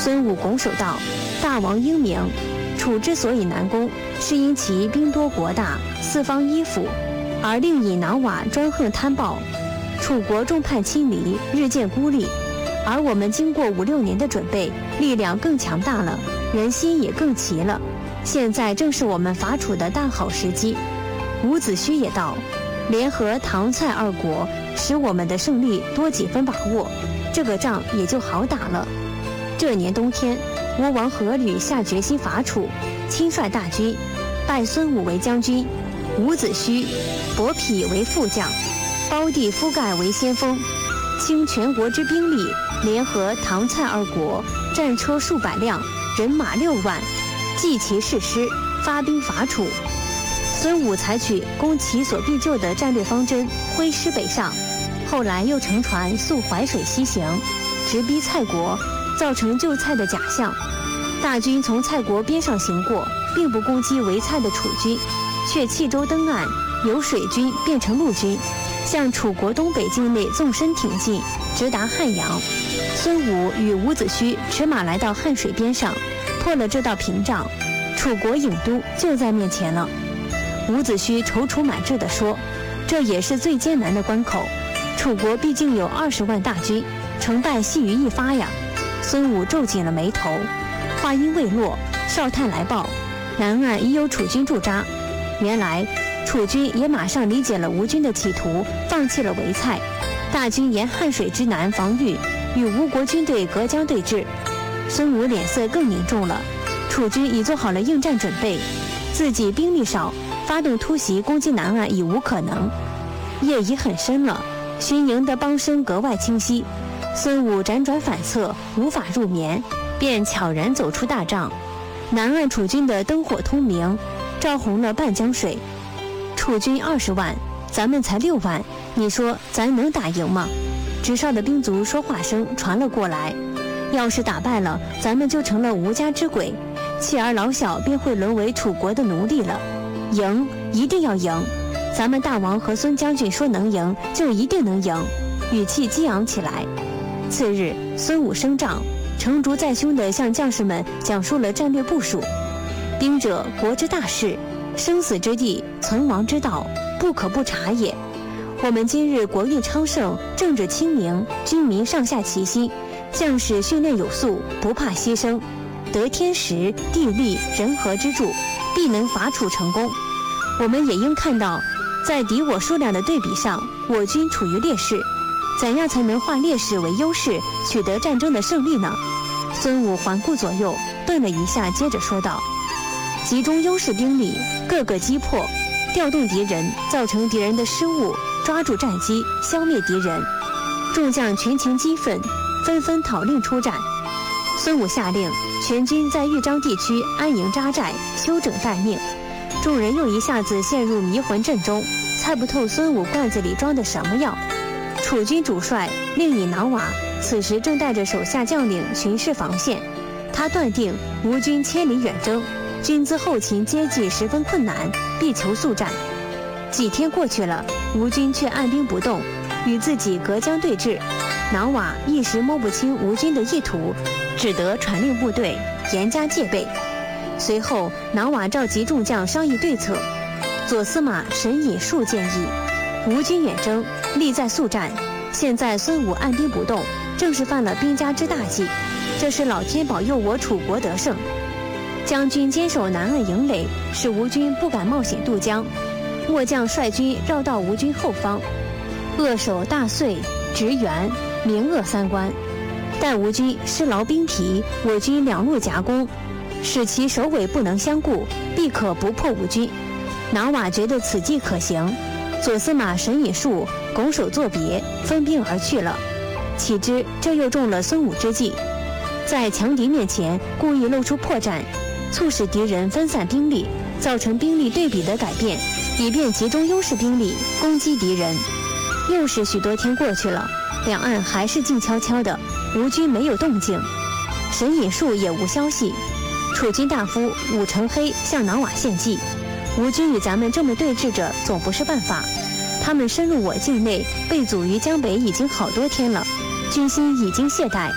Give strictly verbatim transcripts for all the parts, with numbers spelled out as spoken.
孙武拱手道：“大王英明，楚之所以难攻，是因其兵多国大，四方依附，而另以囊瓦专横贪暴。楚国众叛亲离，日渐孤立，而我们经过五六年的准备，力量更强大了，人心也更齐了。现在正是我们伐楚的大好时机。”伍子胥也道：“联合唐蔡二国，使我们的胜利多几分把握，这个仗也就好打了。”这年冬天，吴王阖闾下决心伐楚，亲率大军，拜孙武为将军，伍子胥、伯嚭为副将，胞弟夫盖为先锋，倾全国之兵力，联合唐蔡二国，战车数百辆，人马六万，继其誓师，发兵伐楚。孙武采取攻其所必救的战略方针，挥师北上，后来又乘船溯淮水西行，直逼蔡国，造成救蔡的假象。大军从蔡国边上行过，并不攻击围蔡的楚军，却弃舟登岸，由水军变成陆军，向楚国东北境内纵深挺进，直达汉阳。孙武与伍子胥驰马来到汉水边上，破了这道屏障，楚国郢都就在面前了。伍子胥踌躇满志地说：“这也是最艰难的关口，楚国毕竟有二十万大军，成败系于一发呀。”孙武皱紧了眉头。话音未落，哨探来报，南岸已有楚军驻扎。原来楚军也马上理解了吴军的企图，放弃了围蔡，大军沿汉水之南防御，与吴国军队隔江对峙。孙武脸色更凝重了，楚军已做好了应战准备，自己兵力少，发动突袭攻击南岸已无可能。夜已很深了，巡营的梆声格外清晰，孙武辗转反侧，无法入眠，便悄然走出大帐。南岸楚军的灯火通明，照红了半江水。楚军二十万，咱们才六万，你说咱能打赢吗？直哨的兵卒说话声传了过来：“要是打败了，咱们就成了无家之鬼，妻儿老小便会沦为楚国的奴隶了。赢，一定要赢！咱们大王和孙将军说能赢，就一定能赢。”语气激昂起来。次日，孙武升帐，成竹在胸地向将士们讲述了战略部署：兵者，国之大事，生死之地，存亡之道，不可不察也。我们今日国运昌盛，政治清明，军民上下齐心，将士训练有素，不怕牺牲，得天时地利人和之助，必能伐楚成功。我们也应看到，在敌我数量的对比上，我军处于劣势，怎样才能化劣势为优势，取得战争的胜利呢？孙武环顾左右，顿了一下，接着说道：“集中优势兵力，各个击破，调动敌人，造成敌人的失误，抓住战机，消灭敌人。”众将群情激愤，纷纷讨令出战。孙武下令全军在豫章地区安营扎寨，休整待命。众人又一下子陷入迷魂阵中，猜不透孙武罐子里装的什么药。楚军主帅令尹囊瓦此时正带着手下将领巡视防线，他断定吴军千里远征，军资后勤接济十分困难，必求速战。几天过去了，吴军却按兵不动，与自己隔江对峙。囊瓦一时摸不清吴军的意图，只得传令部队严加戒备。随后囊瓦召集众将商议对策。左司马沈尹述建议，吴军远征，利在速战，现在孙武按兵不动，正是犯了兵家之大忌，这是老天保佑我楚国得胜。将军坚守南岸营垒，使吴军不敢冒险渡江。末将率军绕到吴军后方，扼守大遂、直原、明鄂三关，待吴军失劳兵疲，我军两路夹攻，使其首尾不能相顾，必可不破吴军。囊瓦觉得此计可行，左司马沈尹述拱手作别，分兵而去了。岂知这又中了孙武之计，在强敌面前故意露出破绽，促使敌人分散兵力，造成兵力对比的改变，以便集中优势兵力攻击敌人。又是许多天过去了，两岸还是静悄悄的，吴军没有动静，沈尹述也无消息。楚军大夫武成黑向囊瓦献计，吴军与咱们这么对峙着，总不是办法。他们深入我境内，被阻于江北已经好多天了，军心已经懈怠。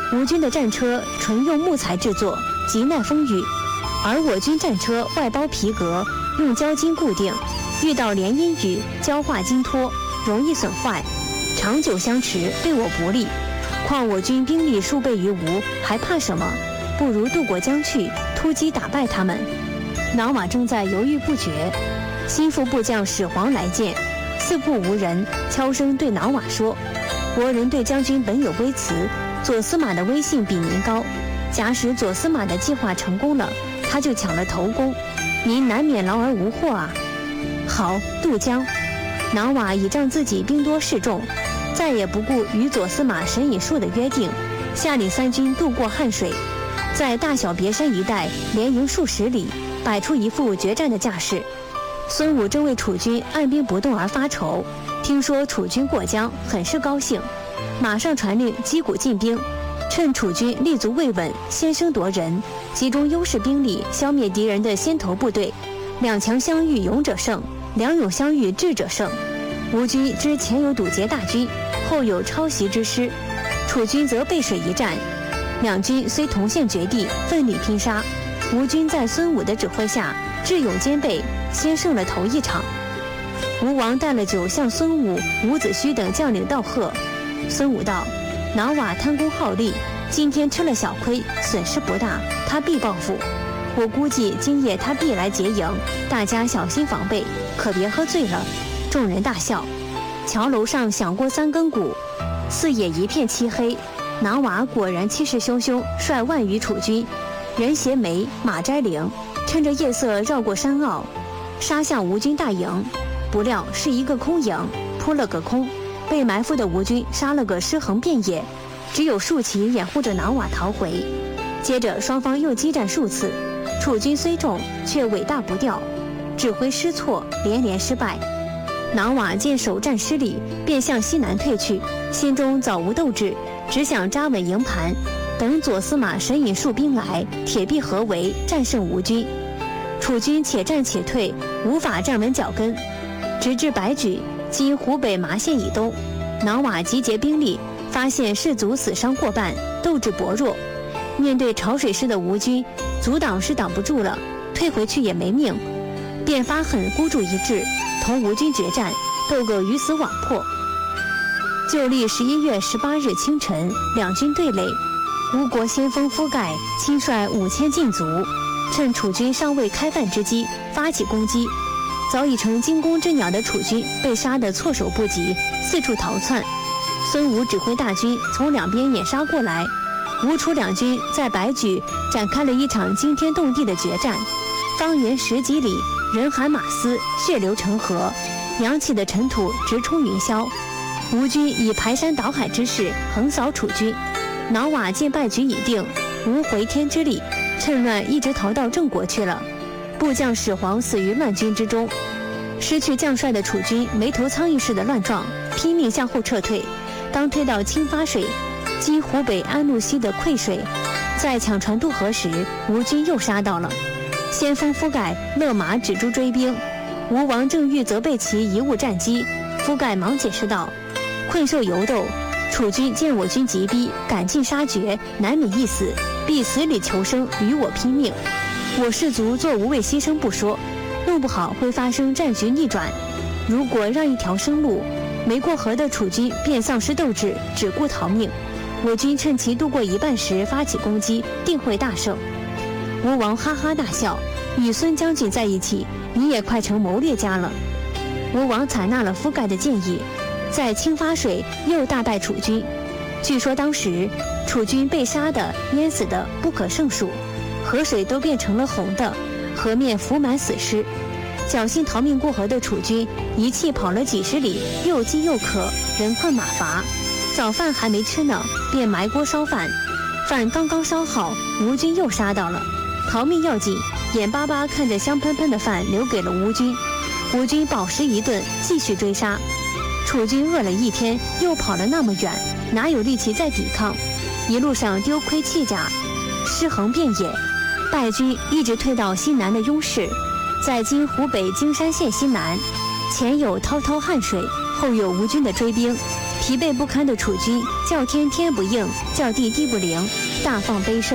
吴军的战车纯用木材制作，极耐风雨，而我军战车外包皮革，用胶筋固定，遇到连阴雨，胶化筋脱，容易损坏，长久相持对我不利。况我军兵力数倍于吴，还怕什么？不如渡过江去，突击打败他们。囊瓦正在犹豫不决，心腹部将始皇来见，四顾无人，悄声对囊瓦说：“国人对将军本有微词，左司马的威信比您高。假使左司马的计划成功了，他就抢了头功，您难免劳而无获啊。”好，渡江。囊瓦倚仗自己兵多势众，再也不顾与左司马沈尹术的约定，下令三军渡过汉水，在大小别山一带连营数十里，摆出一副决战的架势。孙武正为楚军按兵不动而发愁，听说楚军过江，很是高兴，马上传令击鼓进兵，趁楚军立足未稳，先声夺人，集中优势兵力，消灭敌人的先头部队。两强相遇，勇者胜；两勇相遇，智者胜。吴军之前有堵截大军，后有抄袭之师，楚军则背水一战。两军虽同陷绝地，奋力拼杀。吴军在孙武的指挥下，智勇兼备，先胜了头一场。吴王带了酒向孙武、伍子胥等将领道贺。孙武道：“囊瓦贪功好利，今天吃了小亏，损失不大，他必报复。我估计今夜他必来劫营，大家小心防备，可别喝醉了。”众人大笑。桥楼上响过三更鼓，四野一片漆黑。囊瓦果然气势汹汹，率万余楚军，人携枚，马摘翎，趁着夜色绕过山坳，杀向吴军大营。不料是一个空营，扑了个空，被埋伏的吴军杀了个尸横遍野，只有数骑掩护着囊瓦逃回。接着双方又激战数次，楚军虽众，却尾大不掉，指挥失措，连连失败。囊瓦见首战失利，便向西南退去，心中早无斗志，只想扎稳营盘，等左司马沈尹术兵来，铁壁合围，战胜吴军。楚军且战且退，无法站稳脚跟，直至白举（今湖北麻县以东），囊瓦集结兵力，发现士卒死伤过半，斗志薄弱。面对潮水式的吴军，阻挡是挡不住了，退回去也没命，便发狠孤注一掷，同吴军决战，斗个鱼死网破。旧历十一月十八日清晨，两军对垒，吴国先锋夫盖亲率五千禁卒，趁楚军尚未开饭之机，发起攻击。早已成惊弓之鸟的楚军被杀得措手不及，四处逃窜。孙武指挥大军从两边掩杀过来，吴楚两军在白举展开了一场惊天动地的决战。方圆十几里，人喊马嘶，血流成河，扬起的尘土直冲云霄。吴军以排山倒海之势横扫楚军。囊瓦见败局已定，无回天之力，趁乱一直逃到郑国去了。部将始皇死于乱军之中，失去将帅的楚军没头苍蝇似的乱撞，拼命向后撤退。当推到清发水（今湖北安陆西的溃水），在抢船渡河时，吴军又杀到了。先锋夫盖勒马止住追兵，吴王正欲责备其贻误战机，夫盖忙解释道：“困兽犹斗，楚军见我军急逼，赶尽杀绝，难免一死，必死里求生，与我拼命。我士卒做无谓牺牲不说，弄不好会发生战局逆转。如果让一条生路，没过河的楚军便丧失斗志，只顾逃命。我军趁其渡过一半时发起攻击，定会大胜。”吴王哈哈大笑：“与孙将军在一起，你也快成谋略家了。”吴王采纳了夫盖的建议，在清发水又大败楚军。据说当时楚军被杀的、淹死的不可胜数，河水都变成了红的，河面浮满死尸。侥幸逃命过河的楚军一气跑了几十里，又饥又渴，人困马乏，早饭还没吃呢，便埋锅烧饭。饭刚刚烧好，吴军又杀到了。逃命要紧，眼巴巴看着香喷喷的饭留给了吴军。吴军饱食一顿，继续追杀。楚军饿了一天，又跑了那么远，哪有力气再抵抗？一路上丢盔弃甲，尸横遍野。败军一直退到西南的雍氏，在今湖北荆山县西南，前有滔滔汉水，后有吴军的追兵， 疲惫不堪的楚军，叫天天不应，叫地地不灵，大放悲声。